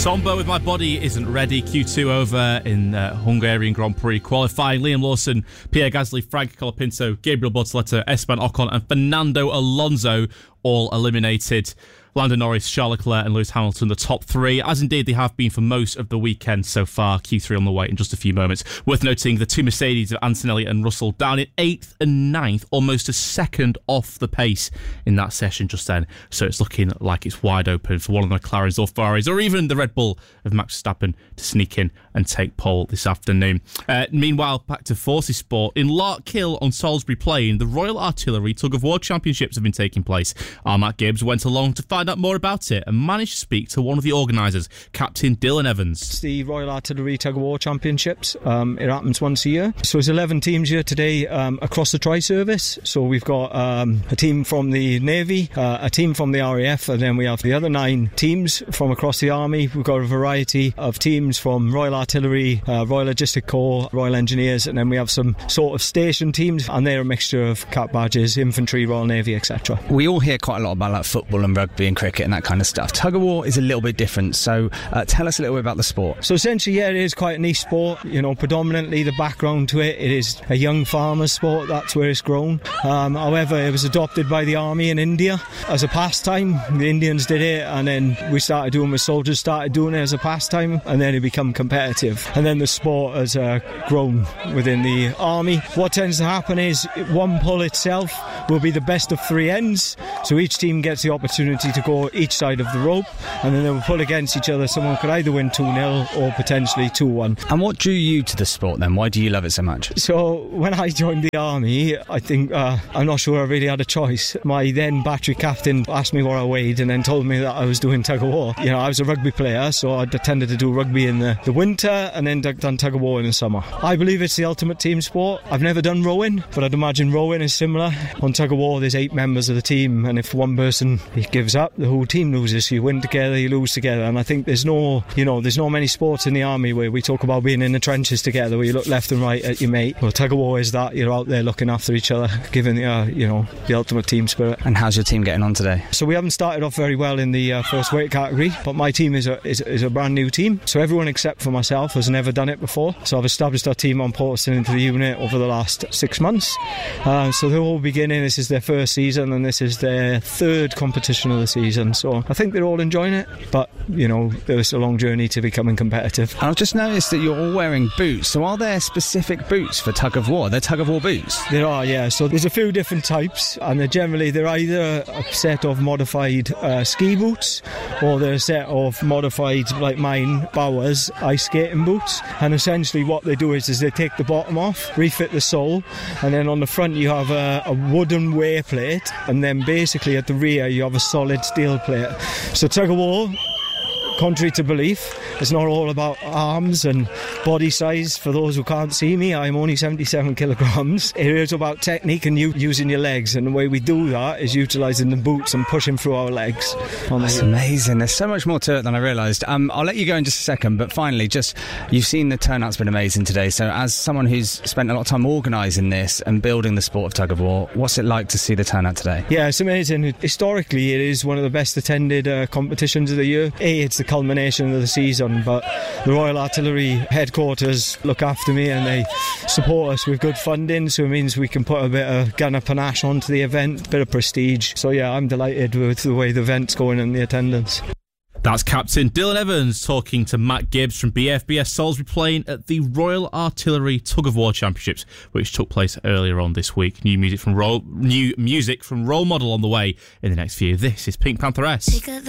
Sombo with My Body Isn't Ready. Q2 over in Hungarian Grand Prix qualifying. Liam Lawson, Pierre Gasly, Frank Colapinto, Gabriel Bortoleto, Esteban Ocon and Fernando Alonso all eliminated. Lando Norris, Charles Leclerc and Lewis Hamilton, the top three, as indeed they have been for most of the weekend so far. Q3 on the way in just a few moments. Worth noting the two Mercedes of Antonelli and Russell down in 8th and 9th, almost a second off the pace in that session just then. So it's looking like it's wide open for one of the McLarens or Ferraris or even the Red Bull of Max Verstappen to sneak in and take pole this afternoon. Meanwhile, back to Forces Sport. In Larkhill on Salisbury Plain, the Royal Artillery Tug of War Championships have been taking place. Our Matt Gibbs went along to find out more about it and managed to speak to one of the organisers, Captain Dylan Evans. It's the Royal Artillery Tug of War Championships. It happens once a year. So there's 11 teams here today across the tri-service. So we've got a team from the Navy, a team from the RAF, and then we have the other 9 teams from across the Army. We've got a variety of teams from Royal Artillery, Royal Logistic Corps, Royal Engineers, and then we have some sort of station teams, and they're a mixture of cap badges, infantry, Royal Navy, etc. We all hear quite a lot about like football and rugby and cricket and that kind of stuff. Tug of war is a little bit different, so tell us a little bit about the sport. So essentially, yeah, it is quite a niche sport. You know, predominantly the background to it is a young farmer's sport. That's where it's grown. However, it was adopted by the Army in India as a pastime. The Indians did it, and then we started doing it. Soldiers started doing it as a pastime, and then it became competitive. And then the sport has grown within the Army. What tends to happen is one pull itself will be the best of 3 ends. So each team gets the opportunity to go each side of the rope, and then they will pull against each other. Someone could either win 2-0 or potentially 2-1. And what drew you to the sport then? Why do you love it so much? So when I joined the Army, I think I'm not sure I really had a choice. My then battery captain asked me what I weighed and then told me that I was doing tug of war. You know, I was a rugby player, so I tended to do rugby in the winter and then done tug of war in the summer. I believe it's the ultimate team sport. I've never done rowing, but I'd imagine rowing is similar. On tug of war, there's 8 members of the team, and if one person gives up, the whole team loses. You win together, you lose together. And I think there's no many sports in the Army where we talk about being in the trenches together, where you look left and right at your mate. Well, tug of war is that. You're out there looking after each other, giving the ultimate team spirit. And how's your team getting on today? So we haven't started off very well in the first weight category, but my team is a brand new team. So everyone except for myself has never done it before. So I've established our team on posting into the unit over the last 6 months. So they're all beginning. This is their first season, and this is their 3rd competition of the season. So I think they're all enjoying it, but there's a long journey to becoming competitive. I've just noticed that you're all wearing boots. So are there specific boots for tug of war? They're tug of war boots? There are, yeah. So there's a few different types, and they're either a set of modified ski boots, or they're a set of modified, like mine, Bowers ice skating boots. And essentially what they do is they take the bottom off, refit the sole, and then on the front you have a wooden wear plate, and then basically at the rear you have a solid steel plate. So tug of war, contrary to belief, it's not all about arms and body size. For those who can't see me, I'm only 77 kilograms. It is about technique and using your legs, and the way we do that is utilising the boots and pushing through our legs. That's amazing. There's so much more to it than I realised. I'll let you go in just a second, but finally, you've seen the turnout's been amazing today. So as someone who's spent a lot of time organising this and building the sport of tug of war, what's it like to see the turnout today? Yeah, it's amazing. Historically, it is one of the best attended competitions of the year. It's the culmination of the season, but the Royal Artillery headquarters look after me and they support us with good funding, so it means we can put a bit of gun of panache onto the event, a bit of prestige. So yeah, I'm delighted with the way the event's going and the attendance. That's Captain Dylan Evans talking to Matt Gibbs from BFBS Salisbury Plain at the Royal Artillery Tug of War Championships, which took place earlier on this week. New music from Role Model on the way in the next few. This is Pink Pantheress.